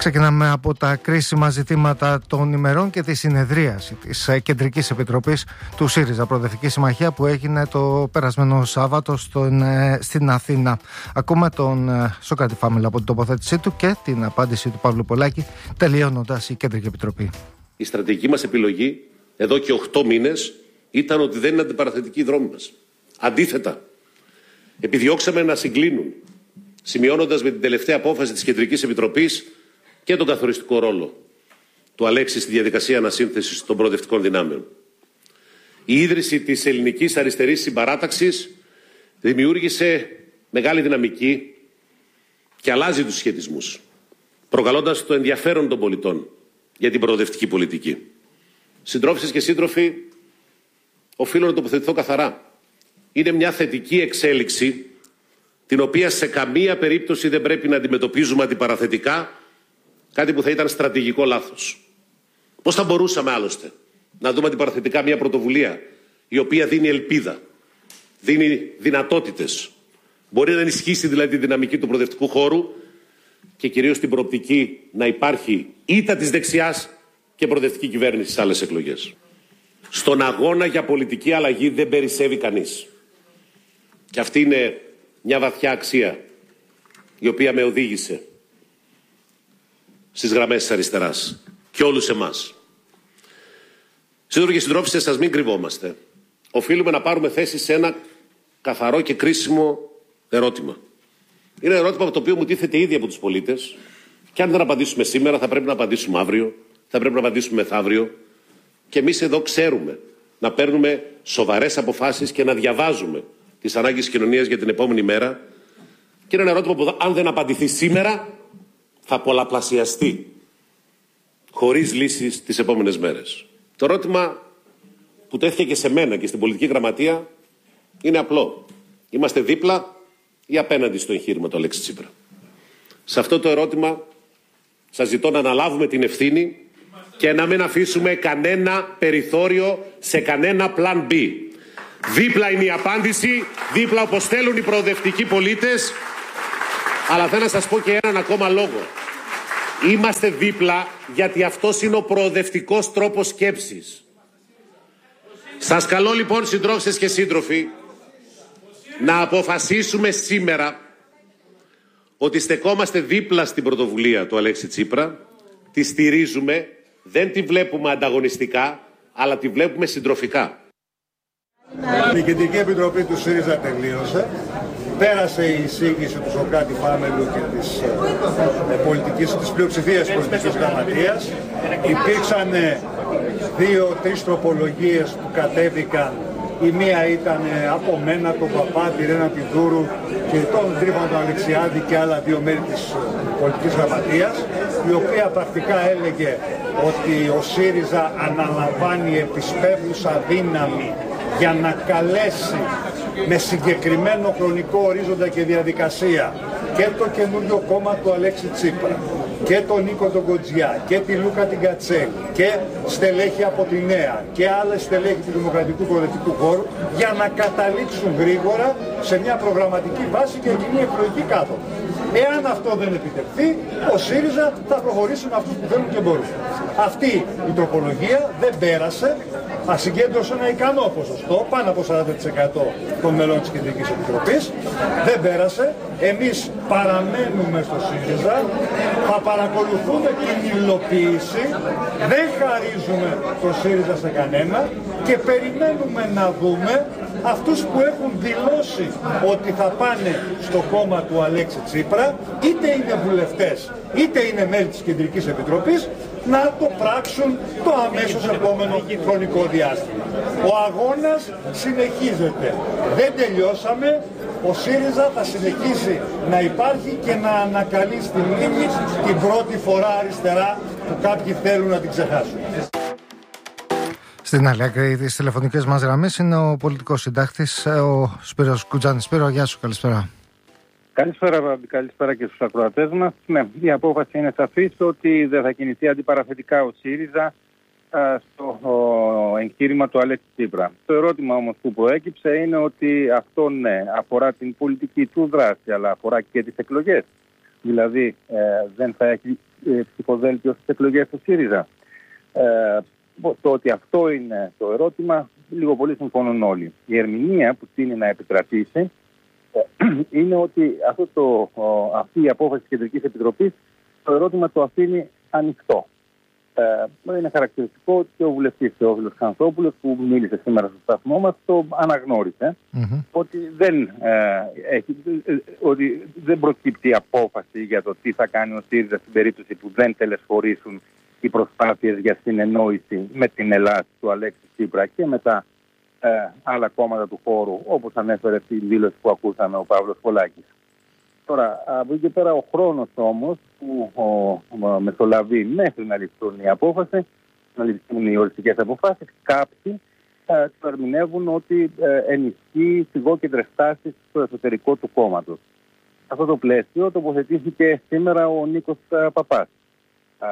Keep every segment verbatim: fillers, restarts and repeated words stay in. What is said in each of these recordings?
Ξεκινάμε από τα κρίσιμα ζητήματα των ημερών και τη συνεδρίαση της Κεντρικής Επιτροπής του ΣΥΡΙΖΑ Προοδευτική Συμμαχία που έγινε το περασμένο Σάββατο στον, στην Αθήνα. Ακούμε τον Σοκράτη Φάμελα από την τοποθέτησή του και την απάντηση του Παύλου Πολάκη, τελειώνοντας η Κεντρική Επιτροπή. Η στρατηγική μας επιλογή εδώ και οκτώ μήνες ήταν ότι δεν είναι αντιπαραθετική η δρόμη μας. Αντίθετα, επιδιώξαμε να συγκλίνουν, σημειώνοντας με την τελευταία απόφαση της Κεντρικής Επιτροπής και τον καθοριστικό ρόλο του Αλέξη στη διαδικασία ανασύνθεσης των προοδευτικών δυνάμεων. Η ίδρυση της ελληνικής αριστερής συμπαράταξης δημιούργησε μεγάλη δυναμική και αλλάζει τους σχετισμούς, προκαλώντας το ενδιαφέρον των πολιτών για την προοδευτική πολιτική. Συντρόφισσες και σύντροφοι, οφείλω να τοποθετηθώ καθαρά. Είναι μια θετική εξέλιξη, την οποία σε καμία περίπτωση δεν πρέπει να αντιμετωπίζουμε αντιπαραθετικά, κάτι που θα ήταν στρατηγικό λάθος. Πώς θα μπορούσαμε άλλωστε να δούμε αντιπαραθετικά μια πρωτοβουλία η οποία δίνει ελπίδα, δίνει δυνατότητες, μπορεί να ενισχύσει δηλαδή τη δυναμική του προοδευτικού χώρου και κυρίως την προοπτική να υπάρχει ήττα της δεξιάς και προοδευτική κυβέρνηση στις άλλες εκλογές. Στον αγώνα για πολιτική αλλαγή δεν περισσεύει κανείς. Και αυτή είναι μια βαθιά αξία η οποία με οδήγησε στις γραμμές της αριστεράς και όλους εμάς. Σύντροφοι και συντρόφισσες, σας μην κρυβόμαστε. Οφείλουμε να πάρουμε θέση σε ένα καθαρό και κρίσιμο ερώτημα. Είναι ένα ερώτημα το οποίο μου τίθεται ήδη από τους πολίτες και αν δεν απαντήσουμε σήμερα θα πρέπει να απαντήσουμε αύριο, θα πρέπει να απαντήσουμε μεθαύριο και εμείς εδώ ξέρουμε να παίρνουμε σοβαρές αποφάσεις και να διαβάζουμε τις ανάγκες της κοινωνίας για την επόμενη μέρα και είναι ένα ερώτημα που αν δεν απαντηθεί σήμερα θα πολλαπλασιαστεί χωρίς λύσεις τις επόμενες μέρες. Το ερώτημα που τέθηκε και σε μένα και στην πολιτική γραμματεία είναι απλό. Είμαστε δίπλα ή απέναντι στο εγχείρημα του Αλέξη Τσίπρα? Σε αυτό το ερώτημα σας ζητώ να αναλάβουμε την ευθύνη και να μην αφήσουμε κανένα περιθώριο σε κανένα πλάν B. Δίπλα είναι η απάντηση, δίπλα όπως θέλουν οι προοδευτικοί πολίτες. Αλλά θέλω να σας πω και έναν ακόμα λόγο. Είμαστε δίπλα γιατί αυτός είναι ο προοδευτικός τρόπος σκέψης. Σας καλώ λοιπόν συντρόφισσες και σύντροφοι να αποφασίσουμε σήμερα ότι στεκόμαστε δίπλα στην πρωτοβουλία του Αλέξη Τσίπρα, τη στηρίζουμε, δεν τη βλέπουμε ανταγωνιστικά, αλλά τη βλέπουμε συντροφικά. Η Κεντρική Επιτροπή του ΣΥΡΙΖΑ τελείωσε. Πέρασε η εισήγηση του Σοκράτη Φάμελου και της, ε, πολιτικής, της πλειοψηφίας της πολιτικής γραμματείας. Υπήρξαν δύο-τρεις τροπολογίες που κατέβηκαν. Η μία ήταν από μένα, τον Παπά, τη Ρένα Τιδούρου και τον Τρίφωνα τον Αλεξιάδη και άλλα δύο μέρη της πολιτικής γραμματείας, η οποία πρακτικά έλεγε ότι ο ΣΥΡΙΖΑ αναλαμβάνει επισπεύδουσα δύναμη για να καλέσει με συγκεκριμένο χρονικό ορίζοντα και διαδικασία και το καινούριο κόμμα του Αλέξη Τσίπρα και τον Νίκο τον Κοτζιά και τη Λούκα την Κατσέλη και στελέχη από τη Νέα και άλλες στελέχη του Δημοκρατικού Προοδευτικού Χώρου για να καταλήξουν γρήγορα σε μια προγραμματική βάση για κοινή εκλογική κάθοδο. Εάν αυτό δεν επιτευχθεί, ο ΣΥΡΙΖΑ θα προχωρήσει με αυτούς που θέλουν και μπορούν. Αυτή η τροπολογία δεν πέρασε, ασυγκέντρωσε ένα ικανό ποσοστό, πάνω από σαράντα τοις εκατό των μελών της Κεντρικής Επιτροπής. Δεν πέρασε. Εμείς παραμένουμε στο ΣΥΡΙΖΑ, θα παρακολουθούμε την υλοποίηση, δεν χαρίζουμε το ΣΥΡΙΖΑ σε κανένα και περιμένουμε να δούμε αυτούς που έχουν δηλώσει ότι θα πάνε στο κόμμα του Αλέξη Τσίπρα, είτε είναι βουλευτές είτε είναι μέλη της Κεντρικής Επιτροπής, να το πράξουν το αμέσως επόμενο χρονικό διάστημα. Ο αγώνας συνεχίζεται. Δεν τελειώσαμε. Ο ΣΥΡΙΖΑ θα συνεχίσει να υπάρχει και να ανακαλεί στη μνήμη την πρώτη φορά αριστερά που κάποιοι θέλουν να την ξεχάσουν. Στην άλλη άκρη της τηλεφωνικής μας γραμμής είναι ο πολιτικός συντάκτης, ο Σπύρος Κουτζάνης. Σπύρο, γεια σου, καλησπέρα. Καλησπέρα, καλησπέρα και στους ακροατές μας. Ναι, η απόφαση είναι σαφής ότι δεν θα κινηθεί αντιπαραθετικά ο ΣΥΡΙΖΑ στο εγχείρημα του Αλέξη Τσίπρα. Το ερώτημα όμως που προέκυψε είναι ότι αυτό ναι, αφορά την πολιτική του δράση, αλλά αφορά και τις εκλογές. Δηλαδή ε, δεν θα έχει ψηφοδέλτιο στις εκλογές του ΣΥΡΙΖΑ. Ε, το ότι αυτό είναι το ερώτημα, λίγο πολύ συμφωνούν όλοι. Η ερμηνεία που τείνει να επικρατήσει είναι ότι αυτό το, αυτή η απόφαση της Κεντρικής Επιτροπής το ερώτημα το αφήνει ανοιχτό. Ε, είναι χαρακτηριστικό ότι και ο βουλευτής Θεόφιλος Ξανθόπουλος που μίλησε σήμερα στο σταθμό μας το αναγνώρισε mm-hmm. ότι, δεν, ε, έχει, ότι δεν προκύπτει απόφαση για το τι θα κάνει ο ΣΥΡΙΖΑ στην περίπτωση που δεν τελεσφορήσουν οι προσπάθειες για συνεννόηση με την Ελλάδα του Αλέξη Τσίπρα και με τα ε, άλλα κόμματα του χώρου, όπως ανέφερε στη δήλωση που ακούσαμε ο Παύλος Πολάκης. Τώρα, από εκεί και πέρα ο χρόνος όμως που ο, ο, μεσολαβεί μέχρι να ληφθούν οι απόφαση, να ληφθούν οι οριστικές αποφάσεις, κάποιοι ε, το ερμηνεύουν ότι ε, ενισχύει φυγόκεντρες τάσεις στο εσωτερικό του κόμματος. Σε αυτό το πλαίσιο τοποθετήθηκε σήμερα ο Νίκος ε, Παπάς, ε,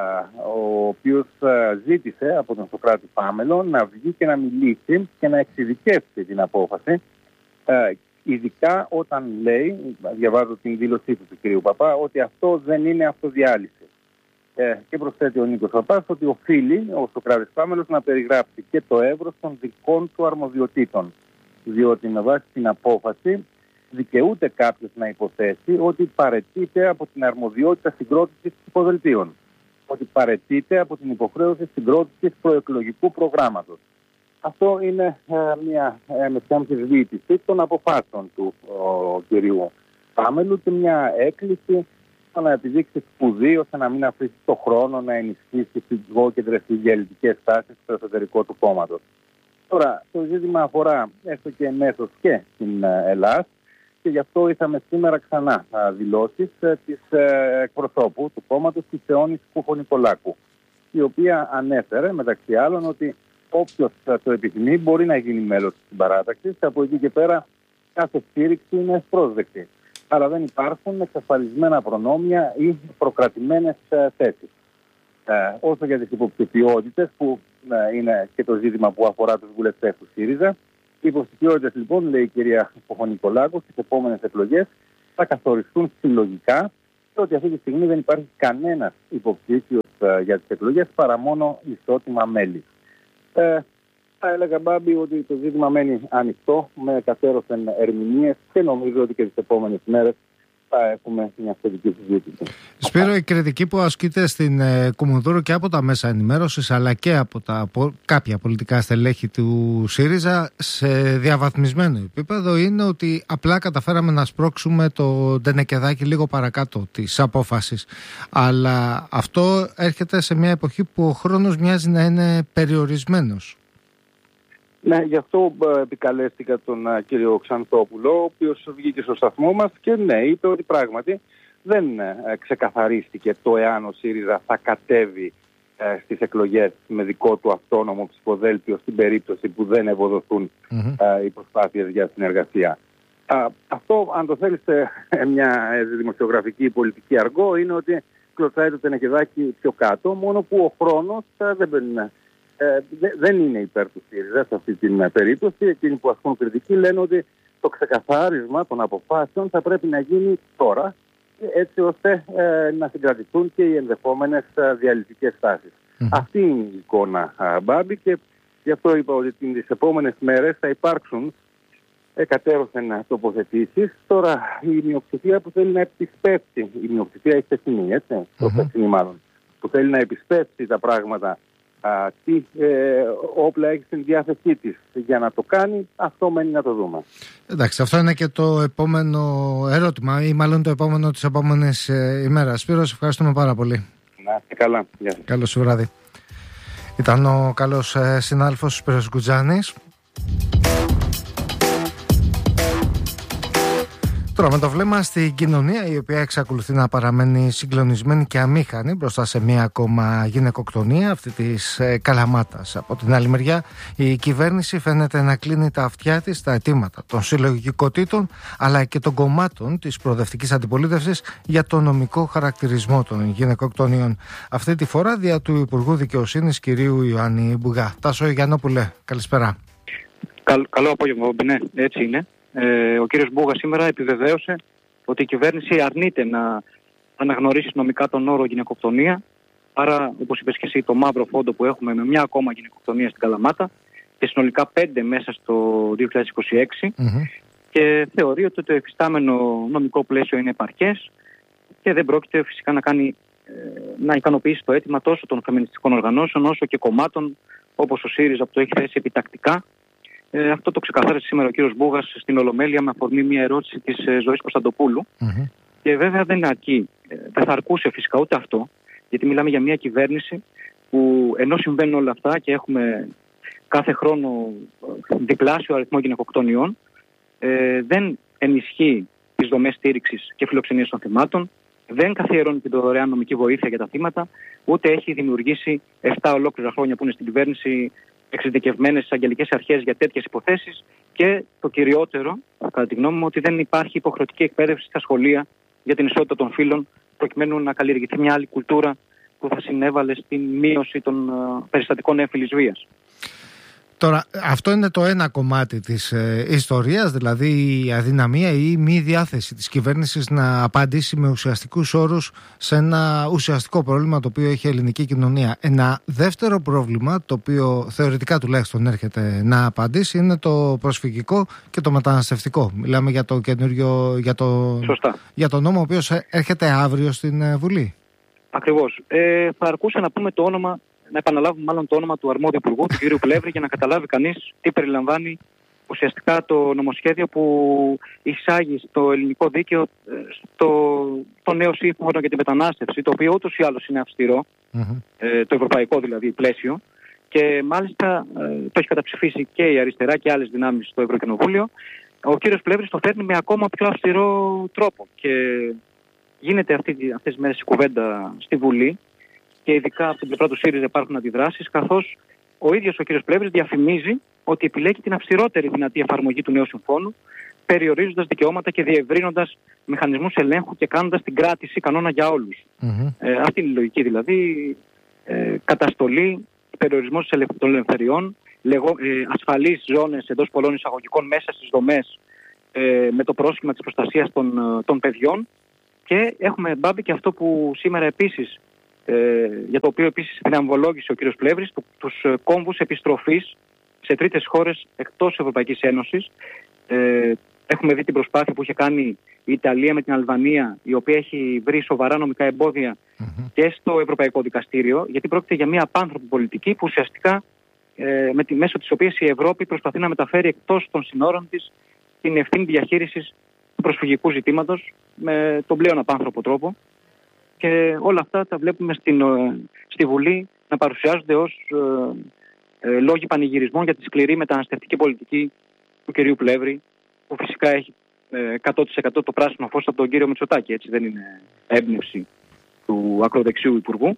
ο οποίος ε, ζήτησε από τον Σωκράτη Πάμελο να βγει και να μιλήσει και να εξειδικεύσει την απόφαση, ε, ειδικά όταν λέει, διαβάζω την δήλωσή του του κ. Παπά, ότι αυτό δεν είναι αυτοδιάλυση. Ε, και προσθέτει ο Νίκος Παπάς ότι οφείλει ο Σωκράτης Πάμελος να περιγράψει και το εύρος των δικών του αρμοδιοτήτων. Διότι με βάση την απόφαση δικαιούται κάποιος να υποθέσει ότι παραιτείται από την αρμοδιότητα συγκρότησης ψηφοδελτίων. Ότι παραιτείται από την υποχρέωση συγκρότησης προεκλογικού προγράμματος. Αυτό είναι ε, μια ε, μεσαία αμφισβήτηση των αποφάσεων του ο, κυρίου Πάμελου και μια έκκληση να επιδείξει σπουδή ώστε να μην αφήσει το χρόνο να ενισχύσει φυγόκεντρες διαλυτικές τάσεις στο εσωτερικό του κόμματος. Τώρα, το ζήτημα αφορά έστω και εμέσως και στην Ελλάδα και γι' αυτό είχαμε σήμερα ξανά α, δηλώσεις ε, της ε, εκπροσώπου του κόμματος της Θεόνης Κουφονικολάκου, η οποία ανέφερε μεταξύ άλλων ότι όποιος το επιθυμεί μπορεί να γίνει μέλος της παράταξης. Από εκεί και πέρα κάθε στήριξη είναι ευπρόσδεκτη. Αλλά δεν υπάρχουν εξασφαλισμένα προνόμια ή προκρατημένες ε, θέσεις. Ε, όσο για τις υποψηφιότητες, που ε, είναι και το ζήτημα που αφορά τους βουλευτές του ΣΥΡΙΖΑ, οι υποψηφιότητες λοιπόν, λέει η κυρία Ποχονικολάκου, στις επόμενες εκλογές θα καθοριστούν συλλογικά και ότι αυτή τη στιγμή δεν υπάρχει κανένας υποψήφιος ε, για τις εκλογές παρά μόνο ισότιμα μέλη. Ε, θα έλεγα, Μπάμπη, ότι το ζήτημα μένει ανοιχτό με κατέρωθεν ερμηνείες και νομίζω ότι και τις επόμενες μέρες θα έχουμε μια θετική συζήτηση. Σπύρο, η κριτική που ασκείται στην ε, Κουμουνδούρου και από τα μέσα ενημέρωσης αλλά και από τα, από κάποια πολιτικά στελέχη του ΣΥΡΙΖΑ σε διαβαθμισμένο επίπεδο είναι ότι απλά καταφέραμε να σπρώξουμε το ντενεκεδάκι λίγο παρακάτω της απόφασης. Αλλά αυτό έρχεται σε μια εποχή που ο χρόνος μοιάζει να είναι περιορισμένος. Ναι, γι' αυτό ε, επικαλέστηκα τον uh, κύριο Ξανθόπουλο, ο οποίος βγήκε στο σταθμό μας και ναι, είπε ότι πράγματι δεν ε, ξεκαθαρίστηκε το εάν ο ΣΥΡΙΖΑ θα κατέβει ε, στις εκλογές με δικό του αυτόνομο ψηφοδέλτιο στην περίπτωση που δεν ευοδοθούν mm-hmm. ε, οι προσπάθειες για συνεργασία. Α, αυτό, αν το θέλεις σε μια ε, δημοσιογραφική πολιτική αργό, είναι ότι κλωτσάει το τενεκεδάκι πιο κάτω, μόνο που ο χρόνος ε, δεν μπαίνει. Ε, δεν είναι υπέρ του ΣΥΡΙΖΑ σε αυτή την περίπτωση. Εκείνοι που ασκούν κριτική λένε ότι το ξεκαθάρισμα των αποφάσεων θα πρέπει να γίνει τώρα, έτσι ώστε ε, να συγκρατηθούν και οι ενδεχόμενες ε, διαλυτικές τάσεις. Mm-hmm. Αυτή είναι η εικόνα, ε, Μπάμπη, και γι' αυτό είπα ότι τις επόμενες μέρες θα υπάρξουν ε, κατέρωθεν τοποθετήσεις. Τώρα η μειοψηφία που θέλει να επισπεύσει, η μειοψηφία η χθεσινή, έτσι, mm-hmm. το χθεσινή μάλλον, που θέλει να επισπεύσει τα πράγματα, Α, τι ε, όπλα έχει στην διάθεσή της για να το κάνει, αυτό μένει να το δούμε. Εντάξει, αυτό είναι και το επόμενο ερώτημα ή μάλλον το επόμενο της επόμενης ε, ημέρας. Σπύρο, σε ευχαριστούμε πάρα πολύ. Να είστε καλά. Γεια. Καλώς σου βράδυ. Ήταν ο καλός ε, συνάδελφος Σπύρος Γκουτζάνης. Τώρα με το βλέμμα στην κοινωνία, η οποία εξακολουθεί να παραμένει συγκλονισμένη και αμήχανη μπροστά σε μία ακόμα γυναικοκτονία, αυτή της ε, Καλαμάτας. Από την άλλη μεριά, η κυβέρνηση φαίνεται να κλείνει τα αυτιά της στα αιτήματα των συλλογικοτήτων αλλά και των κομμάτων της προοδευτικής αντιπολίτευσης για το νομικό χαρακτηρισμό των γυναικοκτονίων. Αυτή τη φορά δια του Υπουργού Δικαιοσύνης κ. Ιωάννη Μπουγά. Τάσο Γιαννόπουλε, καλησπέρα. Καλ, καλό απόγευμα, ναι, έτσι είναι. Ε, ο κύριος Μπούγα σήμερα επιβεβαίωσε ότι η κυβέρνηση αρνείται να αναγνωρίσει νομικά τον όρο γυναικοκτονία. Άρα, όπως είπες και εσύ, το μαύρο φόντο που έχουμε με μια ακόμα γυναικοκτονία στην Καλαμάτα και συνολικά πέντε μέσα στο δύο χιλιάδες είκοσι έξι. Mm-hmm. Και θεωρεί ότι το εφιστάμενο νομικό πλαίσιο είναι επαρκές και δεν πρόκειται φυσικά να, κάνει, να ικανοποιήσει το αίτημα τόσο των φεμινιστικών οργανώσεων όσο και κομμάτων όπως ο ΣΥΡΙΖΑ που το έχει θέσει επιτακτικά. Ε, αυτό το ξεκαθάρισε σήμερα ο κύριος Μπούγας στην Ολομέλεια με αφορμή μια ερώτηση της ε, Ζωής Κωνσταντοπούλου. Mm-hmm. Και βέβαια δεν αρκεί, ε, δεν θα αρκούσε φυσικά ούτε αυτό, γιατί μιλάμε για μια κυβέρνηση που ενώ συμβαίνουν όλα αυτά και έχουμε κάθε χρόνο διπλάσιο αριθμό γυναικοκτονιών, ε, δεν ενισχύει τις δομές στήριξης και φιλοξενίας των θυμάτων, δεν καθιερώνει την δωρεάν νομική βοήθεια για τα θύματα, ούτε έχει δημιουργήσει επτά ολόκληρα χρόνια που είναι στην κυβέρνηση εξειδικευμένες αγγελικές αρχές για τέτοιες υποθέσεις και το κυριότερο, κατά τη γνώμη μου, ότι δεν υπάρχει υποχρεωτική εκπαίδευση στα σχολεία για την ισότητα των φύλων, προκειμένου να καλλιεργηθεί μια άλλη κουλτούρα που θα συνέβαλε στην μείωση των uh, περιστατικών έμφυλης βίας. Τώρα, αυτό είναι το ένα κομμάτι της ε, ιστορίας, δηλαδή η αδυναμία ή η μη διάθεση της κυβέρνησης να απαντήσει με ουσιαστικούς όρους σε ένα ουσιαστικό πρόβλημα το οποίο έχει η ελληνική κοινωνία. Ένα δεύτερο πρόβλημα, το οποίο θεωρητικά τουλάχιστον έρχεται να απαντήσει, είναι το προσφυγικό και το μεταναστευτικό. Μιλάμε για το καινούριο, για το, για το νόμο ο οποίος έρχεται αύριο στην Βουλή. Ακριβώς. Ε, θα αρκούσε να πούμε το όνομα, να επαναλάβουμε μάλλον το όνομα του αρμόδιου υπουργού, του κ. Πλεύρη, για να καταλάβει κανείς τι περιλαμβάνει ουσιαστικά το νομοσχέδιο που εισάγει στο ελληνικό δίκαιο στο, το νέο σύμφωνο για την μετανάστευση, το οποίο ούτως ή άλλως είναι αυστηρό, mm-hmm. ε, το ευρωπαϊκό δηλαδή πλαίσιο, και μάλιστα ε, το έχει καταψηφίσει και η αριστερά και άλλες δυνάμεις στο Ευρωκοινοβούλιο. Ο κ. Πλεύρης το φέρνει με ακόμα πιο αυστηρό τρόπο και γίνεται αυτή, αυτές τις μέρες η κουβέντα στη Βουλή. Και ειδικά από την πλευρά του ΣΥΡΙΖΑ υπάρχουν αντιδράσεις, καθώς ο ίδιος ο κ. Πλεύρης διαφημίζει ότι επιλέγει την αυστηρότερη δυνατή εφαρμογή του νέου συμφώνου, περιορίζοντας δικαιώματα και διευρύνοντας μηχανισμούς ελέγχου και κάνοντας την κράτηση κανόνα για όλους. Mm-hmm. Ε, αυτή είναι η λογική, δηλαδή ε, καταστολή, περιορισμός των ελευθεριών, λεγό, ε, ασφαλείς ζώνες εντός πολλών εισαγωγικών μέσα στις δομές ε, με το πρόσχημα της προστασίας των, των παιδιών. Και έχουμε, Μπάμπη, και αυτό που σήμερα επίσης, Ε, για το οποίο επίσης δυναμβολόγησε ο κ. Πλεύρης, του, τους ε, κόμβους επιστροφής σε τρίτες χώρες εκτός Ευρωπαϊκής Ένωσης. Ε, έχουμε δει την προσπάθεια που είχε κάνει η Ιταλία με την Αλβανία, η οποία έχει βρει σοβαρά νομικά εμπόδια mm-hmm. και στο Ευρωπαϊκό Δικαστήριο, γιατί πρόκειται για μια απάνθρωπη πολιτική που ουσιαστικά ε, με τη, μέσω της οποίας η Ευρώπη προσπαθεί να μεταφέρει εκτός των συνόρων της την ευθύνη διαχείρισης του προσφυγικού ζητήματος με τον πλέον απάνθρωπο τρόπο. Και όλα αυτά τα βλέπουμε στην, στη Βουλή να παρουσιάζονται ως ε, ε, λόγοι πανηγυρισμών για τη σκληρή μεταναστευτική πολιτική του κυρίου Πλεύρη, που φυσικά έχει ε, εκατό τοις εκατό το πράσινο φως από τον κύριο Μητσοτάκη. Έτσι δεν είναι έμπνευση του ακροδεξιού υπουργού.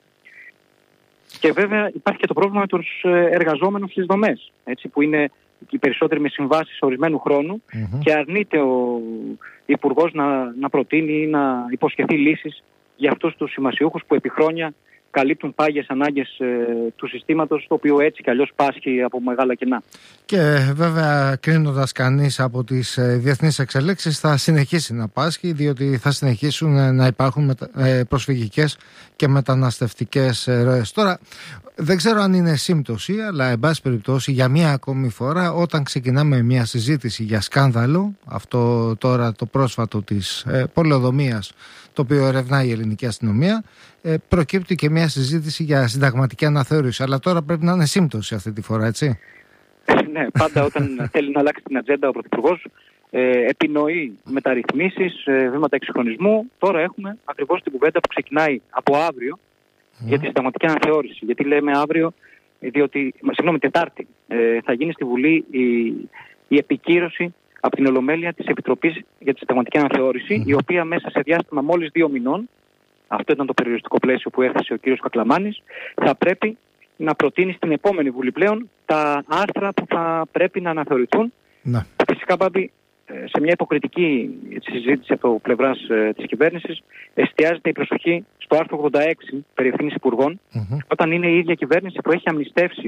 Και βέβαια υπάρχει και το πρόβλημα με τους εργαζόμενους στις δομές, έτσι, που είναι οι περισσότεροι με συμβάσεις ορισμένου χρόνου mm-hmm. και αρνείται ο υπουργός να, να προτείνει ή να υποσχεθεί λύσεις για αυτούς τους σημασιούχους που επί χρόνια καλύπτουν πάγιες ανάγκες ε, του συστήματος, το οποίο έτσι κι αλλιώς πάσχει από μεγάλα κενά. Και βέβαια, κρίνοντας κανείς από τις ε, διεθνείς εξελίξεις, θα συνεχίσει να πάσχει, διότι θα συνεχίσουν ε, να υπάρχουν μετα, ε, προσφυγικές και μεταναστευτικές ε, ροές. Τώρα, δεν ξέρω αν είναι σύμπτωση, αλλά εν πάση περιπτώσει, για μία ακόμη φορά, όταν ξεκινάμε μια συζήτηση για σκάνδαλο, αυτό τώρα το πρόσφατο της ε, πολεοδομίας, το οποίο ερευνάει η ελληνική αστυνομία, ε, προκύπτει και μια συζήτηση για συνταγματική αναθεώρηση. Αλλά τώρα πρέπει να είναι σύμπτωση αυτή τη φορά, έτσι. Ναι, πάντα όταν θέλει να αλλάξει την ατζέντα ο Πρωθυπουργός, ε, επινοεί μεταρρυθμίσεις, ε, βήματα εξυγχρονισμού. Τώρα έχουμε ακριβώς την κουβέντα που ξεκινάει από αύριο mm. για τη συνταγματική αναθεώρηση. Γιατί λέμε αύριο, διότι, συγγνώμη, Τετάρτη, ε, θα γίνει στη Βουλή η, η επικύρωση από την Ολομέλεια της Επιτροπής για τη Συνταγματική Αναθεώρηση, mm. η οποία μέσα σε διάστημα μόλις δύο μηνών, αυτό ήταν το περιοριστικό πλαίσιο που έθεσε ο κ. Κακλαμάνης, θα πρέπει να προτείνει στην επόμενη Βουλή πλέον τα άρθρα που θα πρέπει να αναθεωρηθούν. Να. Φυσικά, Μπάμπη, σε μια υποκριτική συζήτηση από πλευράς ε, της κυβέρνησης, εστιάζεται η προσοχή στο άρθρο ογδόντα έξι περί ευθύνης υπουργών, mm-hmm. όταν είναι η ίδια κυβέρνηση που έχει αμνηστεύσει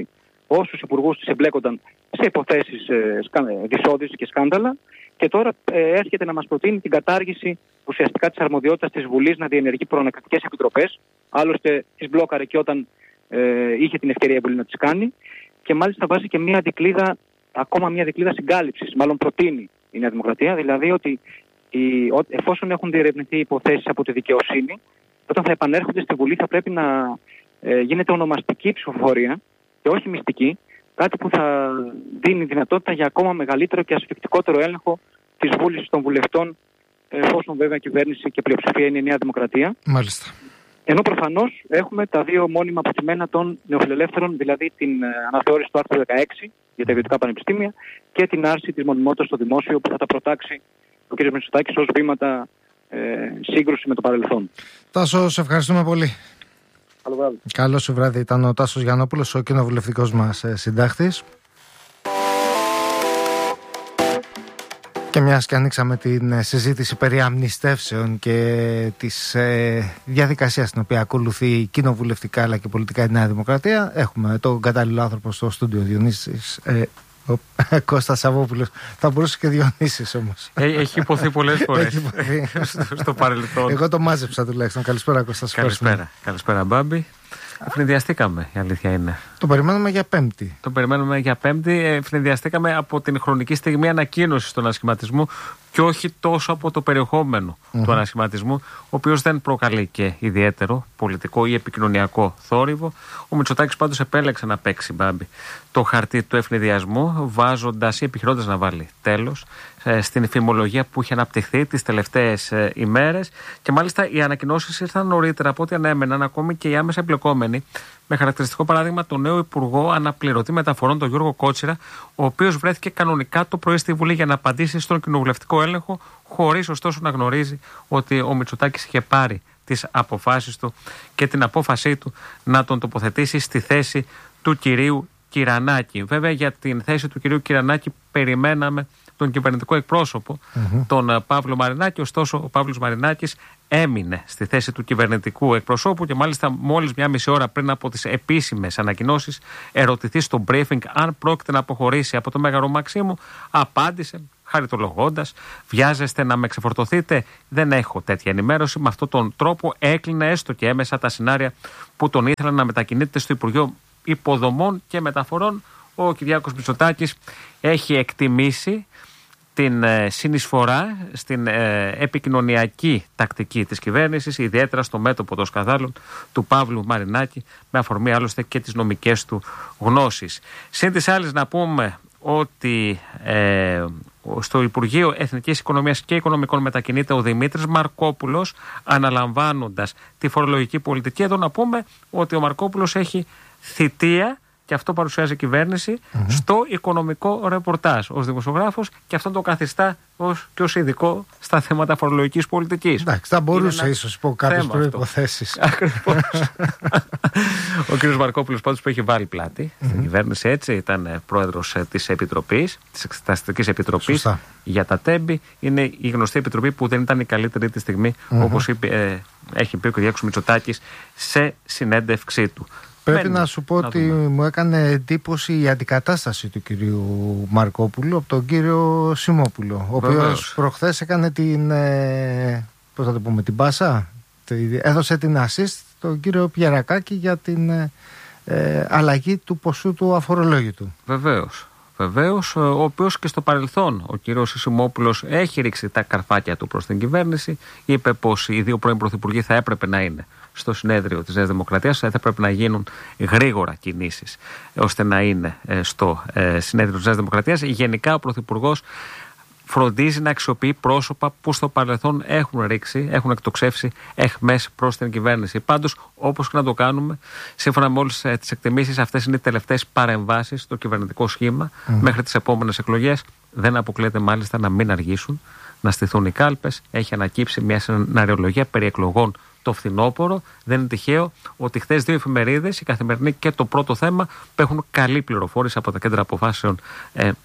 όσους υπουργούς της εμπλέκονταν σε υποθέσεις ε, δυσόδης και σκάνδαλα, και τώρα ε, έρχεται να μας προτείνει την κατάργηση ουσιαστικά της αρμοδιότητας της Βουλής να διενεργεί προανακριτικές επιτροπές. Άλλωστε τις μπλόκαρε και όταν ε, είχε την ευκαιρία η Βουλή να τις κάνει, και μάλιστα βάζει και μια δικλίδα, ακόμα μια δικλίδα συγκάλυψης, μάλλον προτείνει η Νέα Δημοκρατία, δηλαδή ότι οι, εφόσον έχουν διερευνηθεί υποθέσεις από τη δικαιοσύνη, όταν θα επανέρχονται στη Βουλή θα πρέπει να ε, γίνεται ονομαστική ψηφοφορία και όχι μυστική, κάτι που θα δίνει δυνατότητα για ακόμα μεγαλύτερο και ασφικτικότερο έλεγχο της βούλησης των βουλευτών, εφόσον βέβαια η κυβέρνηση και πλειοψηφία είναι η Νέα Δημοκρατία. Μάλιστα. Ενώ προφανώς έχουμε τα δύο μόνιμα αποθυμένα των νεοφιλελεύθερων, δηλαδή την ε, αναθεώρηση του άρθρου δεκαέξι για τα ιδιωτικά πανεπιστήμια και την άρση της μονιμότητας στο δημόσιο, που θα τα προτάξει ο κ. Μητσοτάκης ως βήματα ε, σύγκρουση με το παρελθόν. Τάσο, σε ευχαριστούμε πολύ. Καλό βράδυ. Καλό σου βράδυ. Ήταν ο Τάσος Γιαννόπουλος, ο κοινοβουλευτικός μας συντάκτης. Και μιας και ανοίξαμε την συζήτηση περί αμνηστεύσεων και της ε, διαδικασίας την οποία ακολουθεί κοινοβουλευτικά αλλά και πολιτικά η Νέα Δημοκρατία, έχουμε τον κατάλληλο άνθρωπο στο στούντιο, Διονύσης ε, ο Κώστας Σαββόπουλος. Θα μπορούσε και Διονύσης όμως. Ε, έχει υποθεί πολλές φορές στο, στο παρελθόν. Εγώ το μάζεψα τουλάχιστον. Καλησπέρα, Κώστα. Καλησπέρα. Καλησπέρα, Μπάμπη. Ευνηδιαστήκαμε, η αλήθεια είναι. Το περιμένουμε για Πέμπτη. Το περιμένουμε για Πέμπτη. Ευνηδιαστήκαμε από την χρονική στιγμή ανακοίνωσης του ανασχηματισμού και όχι τόσο από το περιεχόμενο mm-hmm. του ανασχηματισμού, ο οποίος δεν προκαλεί και ιδιαίτερο πολιτικό ή επικοινωνιακό θόρυβο. Ο Μητσοτάκης πάντως επέλεξε να παίξει, Μπάμπη, το χαρτί του ευνηδιασμού, βάζοντας ή επιχειρώντας να βάλει τέλος ε, στην φημολογία που είχε αναπτυχθεί τις τελευταίες ε, ημέρες. Και μάλιστα οι ανακοινώσεις ήρθαν νωρίτερα από ό,τι ανέμεναν ακόμη και οι άμεσα εμπλεκόμενοι. Με χαρακτηριστικό παράδειγμα τον νέο Υπουργό Αναπληρωτή Μεταφορών, τον Γιώργο Κότσιρα, ο οποίος βρέθηκε κανονικά το πρωί στη Βουλή για να απαντήσει στον κοινοβουλευτικό έλεγχο, χωρίς ωστόσο να γνωρίζει ότι ο Μητσοτάκης είχε πάρει τις αποφάσεις του και την απόφασή του να τον τοποθετήσει στη θέση του κυρίου Κυρανάκη. Βέβαια, για την θέση του κυρίου Κυρανάκη περιμέναμε τον κυβερνητικό εκπρόσωπο, mm-hmm. τον Παύλο Μαρινάκη. Ωστόσο, ο Παύλος Μαρινάκης έμεινε στη θέση του κυβερνητικού εκπροσώπου και μάλιστα μόλις μια μισή ώρα πριν από τις επίσημες ανακοινώσεις ερωτηθεί στο briefing αν πρόκειται να αποχωρήσει από το Μέγαρο Μαξίμου, απάντησε χαριτολογώντας: βιάζεστε να με ξεφορτωθείτε? Δεν έχω τέτοια ενημέρωση. Με αυτόν τον τρόπο έκλεινε έστω και έμεσα τα σενάρια που τον ήθελαν να μετακινείται στο Υπουργείο Υποδομών και Μεταφορών. Ο Κυριάκος Μητσοτάκης έχει εκτιμήσει την ε, συνεισφορά στην ε, επικοινωνιακή τακτική της κυβέρνησης, ιδιαίτερα στο μέτωπο των σκανδάλων του Παύλου Μαρινάκη, με αφορμή άλλωστε και τις νομικές του γνώσεις. Συν τις άλλες να πούμε ότι ε, στο Υπουργείο Εθνικής Οικονομίας και Οικονομικών μετακινείται ο Δημήτρης Μαρκόπουλος, αναλαμβάνοντας τη φορολογική πολιτική. Εδώ να πούμε ότι ο Μαρκόπουλος έχει θητεία, και αυτό παρουσιάζει η κυβέρνηση, mm-hmm. στο οικονομικό ρεπορτάζ ως δημοσιογράφος, και αυτό το καθιστά ως, και ως ειδικό στα θέματα φορολογικής πολιτικής. Εντάξει, θα μπορούσε ίσως υπό κάποιες προϋποθέσεις. Ακριβώς. Ο κ. Μαρκόπουλος πάντως που έχει βάλει πλάτη mm-hmm. στην κυβέρνηση, έτσι, ήταν πρόεδρος της Επιτροπής, της Εξεταστικής Επιτροπής Σωστά. για τα Τέμπη. Είναι η γνωστή επιτροπή που δεν ήταν η καλύτερη τη στιγμή, mm-hmm. όπως είπε, ε, έχει πει ο κ. Μητσοτάκης σε συνέντευξή του. Πρέπει Μένει. να σου πω να ότι δούμε. μου έκανε εντύπωση η αντικατάσταση του κυρίου Μαρκόπουλου από τον κύριο Σιμόπουλο, ο οποίος προχθές έκανε την, ε, πώς θα το πούμε, την πάσα, έδωσε την assist στον κύριο Πιερακάκη για την ε, αλλαγή του ποσού του αφορολόγητου. Βεβαίως. Βεβαίως, ο οποίος και στο παρελθόν ο κύριος Σιμόπουλος έχει ρίξει τα καρφάκια του προς την κυβέρνηση. Είπε πως οι δύο πρώην πρωθυπουργοί θα έπρεπε να είναι στο συνέδριο της Νέας Δημοκρατίας, θα έπρεπε να γίνουν γρήγορα κινήσεις ώστε να είναι στο συνέδριο της Νέας Δημοκρατίας. Γενικά ο πρωθυπουργός φροντίζει να αξιοποιεί πρόσωπα που στο παρελθόν έχουν ρίξει, έχουν εκτοξεύσει αιχμές προς την κυβέρνηση. Πάντως, όπως και να το κάνουμε, σύμφωνα με όλες τις εκτιμήσεις, αυτές είναι οι τελευταίες παρεμβάσεις στο κυβερνητικό σχήμα mm. μέχρι τις επόμενες εκλογές. Δεν αποκλείεται μάλιστα να μην αργήσουν, να στηθούν οι κάλπες. Έχει ανακύψει μια σεναριολογία περί εκλογών το φθινόπωρο. Δεν είναι τυχαίο ότι χθες δύο εφημερίδες, η Καθημερινή και το Πρώτο Θέμα, που έχουν καλή πληροφόρηση από τα κέντρα αποφάσεων ε,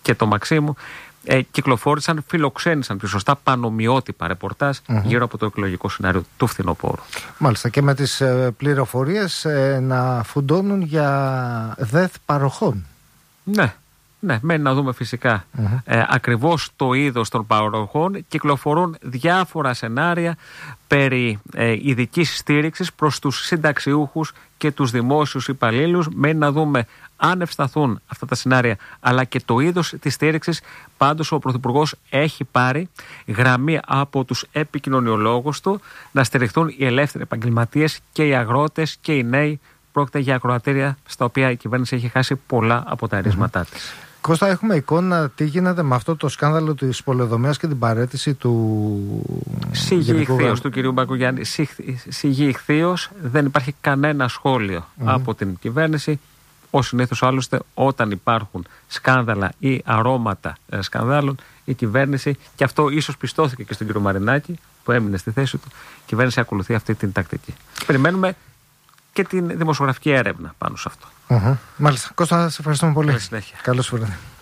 και το Μαξίμου, ε, κυκλοφόρησαν, φιλοξένησαν πιο σωστά πανομοιότυπα ρεπορτάζ mm-hmm. γύρω από το εκλογικό σενάριο του φθινοπόρου. Μάλιστα, και με τις ε, πληροφορίες ε, να φουντώνουν για ΔΕΘ παροχών. Ναι. Ναι, μένει να δούμε φυσικά mm-hmm. ε, ακριβώς το είδος των παροχών. Κυκλοφορούν διάφορα σενάρια περί ε, ειδικής στήριξης προς τους συνταξιούχους και τους δημόσιους υπαλλήλους. Μένει να δούμε αν ευσταθούν αυτά τα σενάρια, αλλά και το είδος της στήριξης. Πάντως ο Πρωθυπουργός έχει πάρει γραμμή από τους επικοινωνιολόγους του να στηριχθούν οι ελεύθεροι επαγγελματίες και οι αγρότες και οι νέοι. Πρόκειται για ακροατήρια στα οποία η κυβέρνηση έχει χάσει πολλά από τα αρίσματά mm-hmm. της. Κώστα, έχουμε εικόνα τι γίνεται με αυτό το σκάνδαλο της πολεοδομίας και την παραίτηση του Σιγή ηχθείως του κυρίου Μπακογιάννη. Σιγή ηχθείως, δεν υπάρχει κανένα σχόλιο mm-hmm. από την κυβέρνηση. Ως συνήθως άλλωστε, όταν υπάρχουν σκάνδαλα ή αρώματα ε, σκανδάλων, η κυβέρνηση, και αυτό ίσως πιστώθηκε και στον κύριο Μαρινάκη που έμεινε στη θέση του, η κυβέρνηση ακολουθεί αυτή την τακτική. Περιμένουμε και την δημοσιογραφική έρευνα πάνω σε αυτό. Mm-hmm. Μάλιστα. Κώστα, σε ευχαριστούμε πολύ. Καλή συνέχεια. Καλώς ήρθατε.